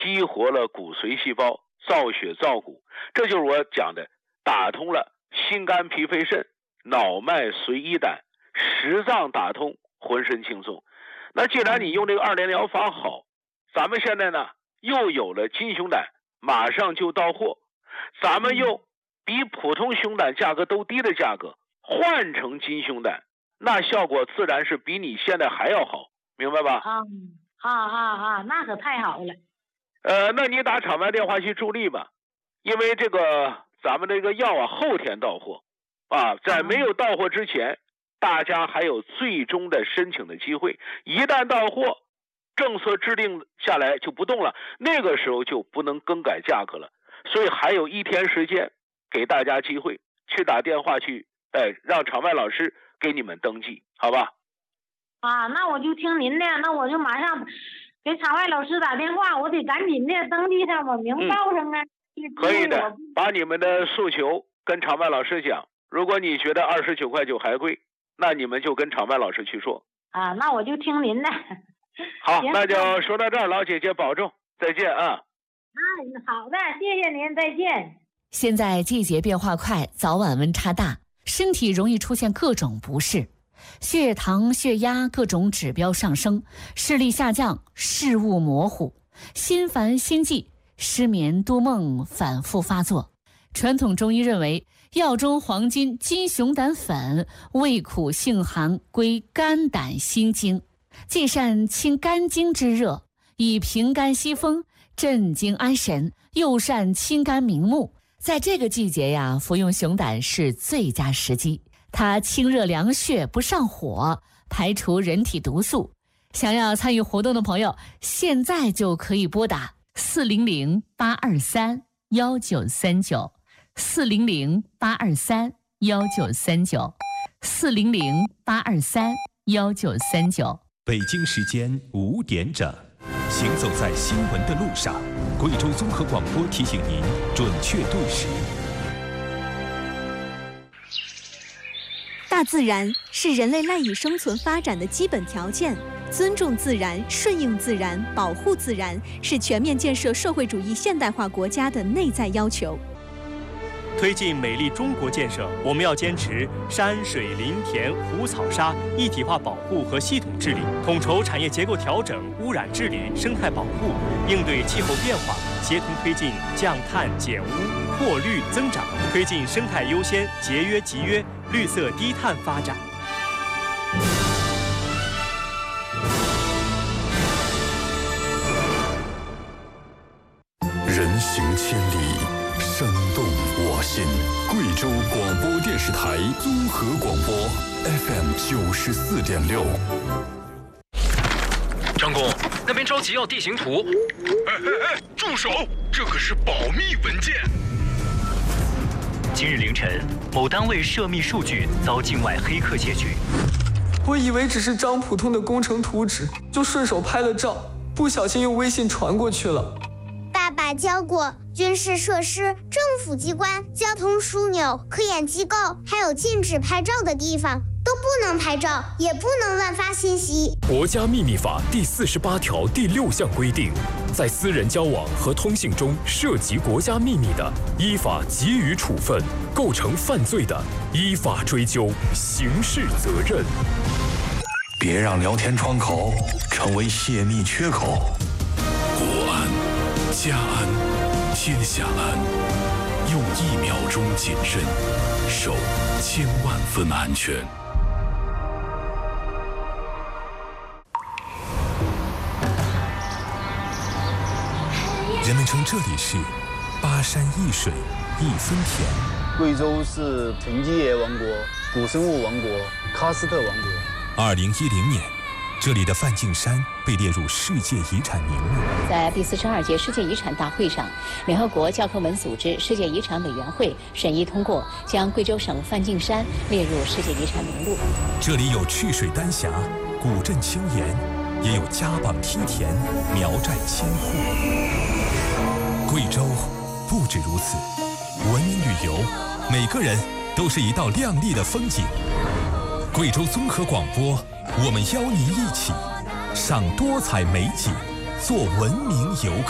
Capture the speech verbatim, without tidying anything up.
激活了骨髓细胞，造血造骨，这就是我讲的打通了心肝脾肺肾、脑脉髓胰胆，十脏打通，浑身轻松。那既然你用这个二联疗法好，咱们现在呢又有了金熊胆，马上就到货，咱们用比普通熊胆价格都低的价格换成金熊胆，那效果自然是比你现在还要好，明白吧？ 啊啊啊啊，那可太好了。 呃，那你打场外电话去助力吧，因为这个咱们这个药啊后天到货啊，在没有到货之前，大家还有最终的申请的机会，一旦到货，政策制定下来就不动了，那个时候就不能更改价格了，所以还有一天时间给大家机会去打电话去，哎，让场外老师给你们登记，好吧？ 啊，那我就听您的，那我就马上给场外老师打电话，我得赶紧的登记上，我明报上啊。 嗯、可以的，把你们的诉求跟场外老师讲。如果你觉得二十九块九还贵，那你们就跟场外老师去说。 啊，那我就听您的。 好，那就说到这儿，老姐姐保重，再见啊。 啊，好的，谢谢您，再见。 现在季节变化快，早晚温差大，身体容易出现各种不适。血糖、血压各种指标上升，视力下降，视物模糊，心烦心悸，失眠多梦反复发作。传统中医认为，药中黄金金熊胆粉味苦性寒，归肝胆心经，既善清肝经之热，以平肝息风，镇惊安神，又善清肝明目。在这个季节呀，服用熊胆是最佳时机。它清热凉血，不上火，排除人体毒素。想要参与活动的朋友，现在就可以拨打四零零八二三幺九三九，四零零八二三幺九三九，四零零八二三幺九三九。 北京时间五点整，行走在新闻的路上，贵州综合广播提醒您准确对时。 大自然是人类赖以生存发展的基本条件，尊重自然、顺应自然、保护自然，是全面建设社会主义现代化国家的内在要求。 推进美丽中国建设，我们要坚持山水林田湖草沙一体化保护和系统治理，统筹产业结构调整、污染治理、生态保护，应对气候变化，协同推进降碳减污、扩绿增长，推进生态优先、节约集约、绿色低碳发展。 人行千里，声动我心。贵州广播电视台综合广播 F M 九十四点六。 张工，那边着急要地形图。 哎哎哎，住手！这可是保密文件。 今日凌晨，某单位涉密数据遭境外黑客窃取。 我以为只是张普通的工程图纸，就顺手拍了照，不小心用微信传过去了。 爸爸教过，军事设施、政府机关、交通枢纽、科研机构，还有禁止拍照的地方，都不能拍照，也不能乱发信息。 国家秘密法第四十八条第六项规定，在私人交往和通信中涉及国家秘密的，依法给予处分；构成犯罪的，依法追究刑事责任。 别让聊天窗口成为泄密缺口。 国安、家安、天下安，用一秒钟谨慎，守千万分安全。 人们称这里是巴山一水一分田。 贵州是沉积叶王国、古生物王国、喀斯特王国。 二零一零年，这里的梵净山被列入世界遗产名录。 在第四十二届世界遗产大会上，联合国教科文组织世界遗产委员会审议通过，将贵州省梵净山列入世界遗产名录。 这里有赤水丹霞、古镇青岩，也有家榜梯田、苗寨千户。贵州不止如此，文明旅游，每个人都是一道亮丽的风景。贵州综合广播，我们邀您一起赏多彩美景，做文明游客。